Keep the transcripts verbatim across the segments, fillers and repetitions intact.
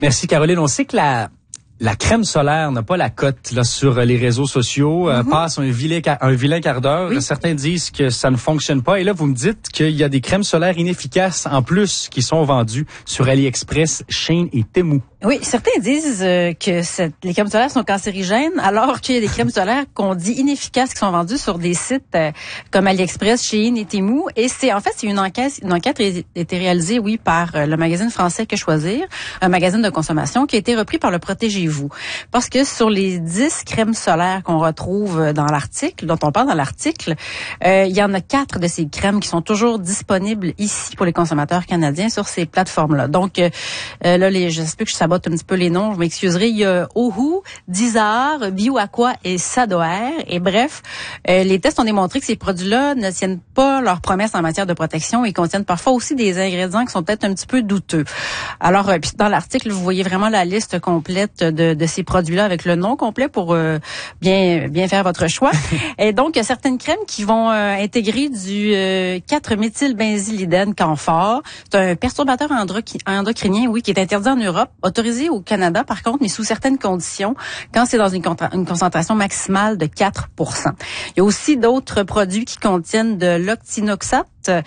Merci, Caroline. On sait que la... La crème solaire n'a pas la cote là sur les réseaux sociaux, mm-hmm. euh, passe un vilain, un vilain quart d'heure. Oui. Certains disent que ça ne fonctionne pas. Et là, vous me dites qu'il y a des crèmes solaires inefficaces en plus qui sont vendues sur AliExpress, Shein et Temu. Oui, certains disent euh, que cette, les crèmes solaires sont cancérigènes, alors qu'il y a des crèmes solaires qu'on dit inefficaces qui sont vendues sur des sites euh, comme AliExpress, Shein et Temu. Et c'est en fait c'est une enquête, une enquête a été réalisée, oui, par euh, le magazine français Que Choisir, un magazine de consommation qui a été repris par le Protégez-vous. Parce que sur les dix crèmes solaires qu'on retrouve dans l'article, dont on parle dans l'article, euh, il y en a quatre de ces crèmes qui sont toujours disponibles ici pour les consommateurs canadiens sur ces plateformes-là. Donc euh, là, les, j'espère que je sabote un petit peu les noms, je m'excuserai. Il y a Ohu, Dizar, BioAqua et Sadoair. Et bref, euh, les tests ont démontré que ces produits-là ne tiennent pas leurs promesses en matière de protection et contiennent parfois aussi des ingrédients qui sont peut-être un petit peu douteux. Alors, euh, puis dans l'article, vous voyez vraiment la liste complète de De, de ces produits-là avec le nom complet pour euh, bien bien faire votre choix. Et donc, il y a certaines crèmes qui vont euh, intégrer du euh, quatre-méthylbenzylidène camphore. C'est un perturbateur endocri- endocrinien, oui, qui est interdit en Europe, autorisé au Canada, par contre, mais sous certaines conditions, quand c'est dans une, contra- une concentration maximale de quatre pour cent. Il y a aussi d'autres produits qui contiennent de l'octinoxate.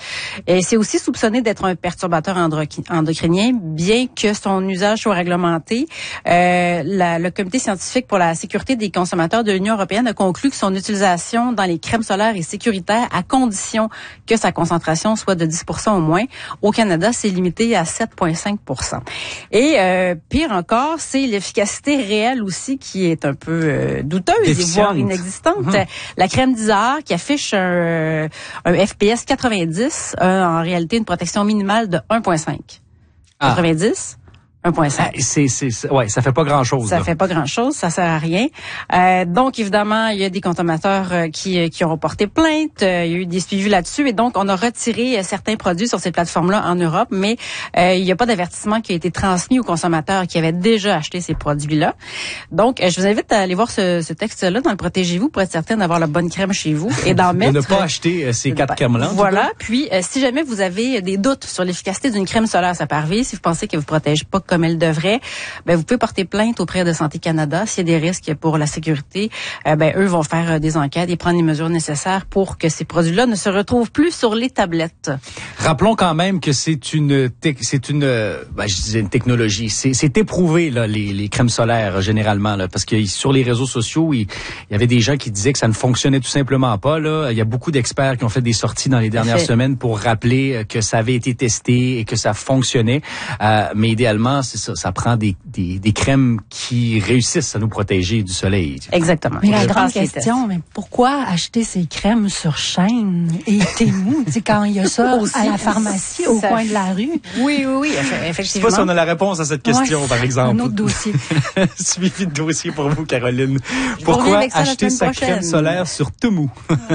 Et c'est aussi soupçonné d'être un perturbateur endocrinien, bien que son usage soit réglementé. Euh, la, le Comité scientifique pour la sécurité des consommateurs de l'Union européenne a conclu que son utilisation dans les crèmes solaires est sécuritaire à condition que sa concentration soit de dix pour cent au moins. Au Canada, c'est limité à sept virgule cinq pour cent. Et euh, pire encore, c'est l'efficacité réelle aussi qui est un peu euh, douteuse, voire inexistante. Mmh. La crème Dizar qui affiche un, un F P S quatre-vingt-dix a en réalité une protection minimale de un virgule cinq. Ah. quatre-vingt-dix un virgule cinq. Ah, c'est, c'est, c'est, ouais, ça fait pas grand-chose. Ça là. fait pas grand-chose, ça sert à rien. Euh, donc, évidemment, il y a des consommateurs euh, qui, qui ont porté plainte. Euh, il y a eu des suivis là-dessus. Et donc, on a retiré euh, certains produits sur ces plateformes-là en Europe, mais euh, il n'y a pas d'avertissement qui a été transmis aux consommateurs qui avaient déjà acheté ces produits-là. Donc, euh, je vous invite à aller voir ce, ce texte-là dans le Protégez-vous pour être certain d'avoir la bonne crème chez vous et d'en mettre. De ne pas acheter euh, ces quatre ben, crèmes-là. Voilà. Puis, euh, si jamais vous avez des doutes sur l'efficacité d'une crème solaire, ça peut arriver. Si vous pensez qu'elle vous protège pas comme elle devrait, ben vous pouvez porter plainte auprès de Santé Canada. S'il y a des risques pour la sécurité, euh, ben eux vont faire euh, des enquêtes et prendre les mesures nécessaires pour que ces produits-là ne se retrouvent plus sur les tablettes. Rappelons quand même que c'est une te- c'est une ben, je disais une technologie, c'est, c'est éprouvé là les, les crèmes solaires généralement là, parce que sur les réseaux sociaux, il, il y avait des gens qui disaient que ça ne fonctionnait tout simplement pas là. Il y a beaucoup d'experts qui ont fait des sorties dans les dernières Parfait. semaines pour rappeler que ça avait été testé et que ça fonctionnait. Euh, mais idéalement, c'est ça. Ça prend des, des, des crèmes qui réussissent à nous protéger du soleil. Exactement. Mais la grande question, mais pourquoi acheter ces crèmes sur Shein et Temu? C'est quand il y a ça aussi, à la pharmacie, au ça, coin de la rue. Oui, oui, oui, effectivement. Je sais pas si on a la réponse à cette question, ouais, par exemple. Un autre dossier. Suivi de dossier pour vous, Caroline. Pourquoi acheter sa prochaine. crème solaire sur Temu?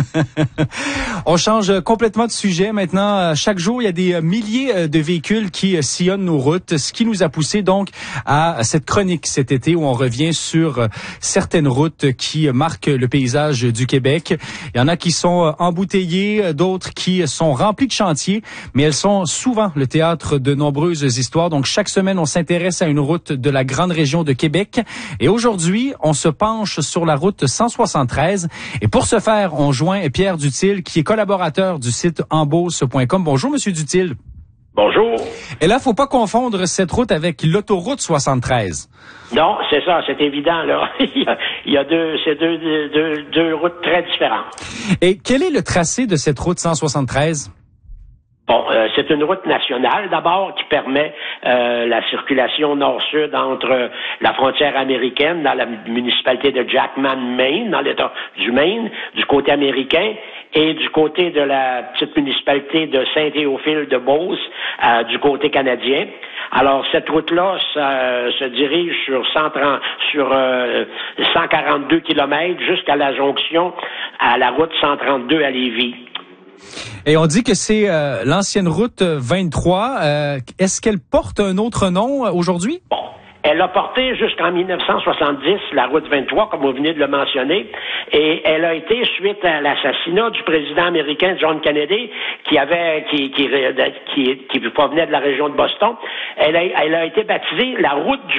On change complètement de sujet maintenant. Chaque jour, il y a des milliers de véhicules qui sillonnent nos routes, ce qui nous a poussé donc à cette chronique cet été où on revient sur certaines routes qui marquent le paysage du Québec. Il y en a qui sont embouteillées, d'autres qui sont remplies de chantiers, mais elles sont souvent le théâtre de nombreuses histoires. Donc chaque semaine, on s'intéresse à une route de la grande région de Québec. Et aujourd'hui, on se penche sur la route cent soixante-treize. Et pour ce faire, on joint Pierre Dutil, qui est collaborateur du site en beauce point com. Bonjour, Monsieur Dutil. Bonjour. Et là, faut pas confondre cette route avec l'autoroute soixante-treize. Non, c'est ça, c'est évident, là. Il y a deux, c'est deux, deux, deux routes très différentes. Et quel est le tracé de cette route cent soixante-treize? Bon, euh, c'est une route nationale d'abord qui permet euh, la circulation nord-sud entre la frontière américaine dans la municipalité de Jackman, Maine, dans l'État du Maine, du côté américain, et du côté de la petite municipalité de Saint-Théophile de Beauce, euh, du côté canadien. Alors cette route-là ça, se dirige sur cent trente, sur euh, cent quarante-deux kilomètres jusqu'à la jonction à la route cent trente-deux à Lévis. Et on dit que c'est euh, l'ancienne route vingt-trois. Euh, est-ce qu'elle porte un autre nom euh, aujourd'hui? Bon, Elle a porté jusqu'en dix-neuf cent soixante-dix la route vingt-trois, comme vous venez de le mentionner, et elle a été suite à l'assassinat du président américain John Kennedy, qui avait qui qui qui, qui provenait de la région de Boston. Elle a, elle a été baptisée la route du